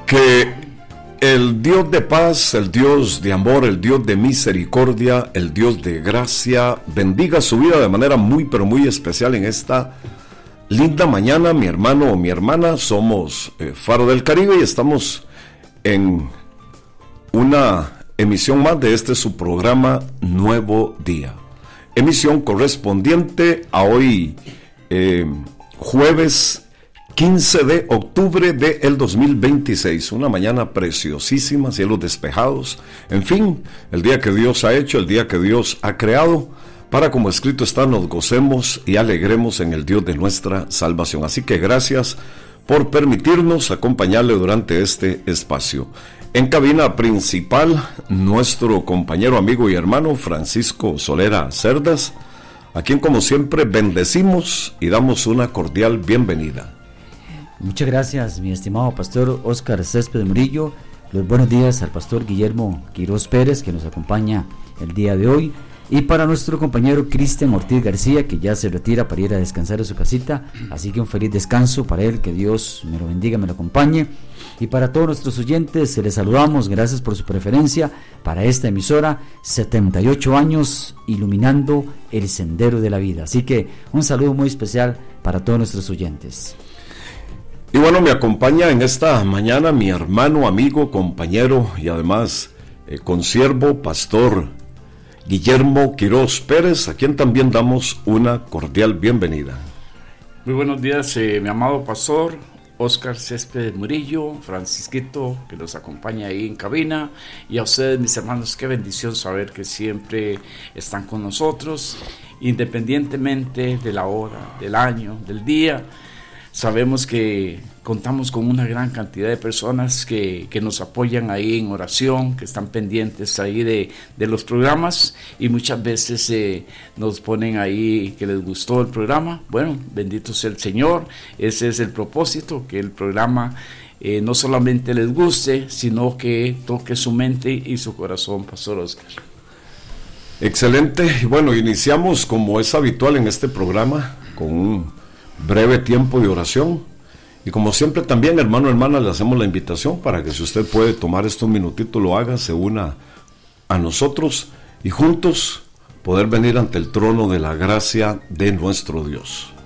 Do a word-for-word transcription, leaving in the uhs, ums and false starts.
Que el Dios de paz, el Dios de amor, el Dios de misericordia, el Dios de gracia, bendiga su vida de manera muy, pero muy especial en esta linda mañana. Mi hermano o mi hermana, somos eh, Faro del Caribe y estamos en una emisión más de este su programa Nuevo Día. Emisión correspondiente a hoy, eh, jueves quince de octubre del dos mil veintiséis, una mañana preciosísima, cielos despejados, en fin, el día que Dios ha hecho, el día que Dios ha creado, para, como escrito está, nos gocemos y alegremos en el Dios de nuestra salvación. Así que gracias por permitirnos acompañarle durante este espacio. En cabina principal, nuestro compañero, amigo y hermano Francisco Solera Cerdas, a quien como siempre bendecimos y damos una cordial bienvenida. Muchas gracias, mi estimado pastor Óscar Céspedes Murillo. Los buenos días al pastor Guillermo Quirós Pérez, que nos acompaña el día de hoy, y para nuestro compañero Cristian Ortiz García, que ya se retira para ir a descansar a su casita, así que un feliz descanso para él, que Dios me lo bendiga, me lo acompañe. Y para todos nuestros oyentes, se les saludamos, gracias por su preferencia para esta emisora, setenta y ocho años iluminando el sendero de la vida. Así que un saludo muy especial para todos nuestros oyentes. Y bueno, me acompaña en esta mañana mi hermano, amigo, compañero y además eh, consiervo, pastor Guillermo Quirós Pérez, a quien también damos una cordial bienvenida. Muy buenos días, eh, mi amado pastor Óscar Céspedes Murillo, Francisquito, que nos acompaña ahí en cabina, y a ustedes, mis hermanos, qué bendición saber que siempre están con nosotros, independientemente de la hora, del año, del día. Sabemos que contamos con una gran cantidad de personas que, que nos apoyan ahí en oración, que están pendientes ahí de, de los programas, y muchas veces eh, nos ponen ahí que les gustó el programa. Bueno, bendito sea el Señor, ese es el propósito, que el programa eh, no solamente les guste, sino que toque su mente y su corazón, Pastor Óscar. Excelente. Bueno, iniciamos como es habitual en este programa con un breve tiempo de oración, y como siempre también, hermano, hermana, le hacemos la invitación para que, si usted puede tomar estos minutitos, lo haga, se una a nosotros y juntos poder venir ante el trono de la gracia de nuestro Dios.